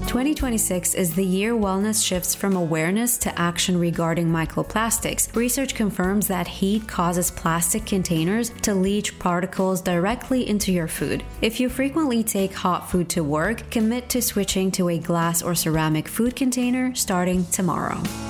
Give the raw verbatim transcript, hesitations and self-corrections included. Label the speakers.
Speaker 1: twenty twenty-six is the year wellness shifts from awareness to action regarding microplastics. Research confirms that heat causes plastic containers to leach particles directly into your food. If you frequently take hot food to work, commit to switching to a glass or ceramic food container starting tomorrow.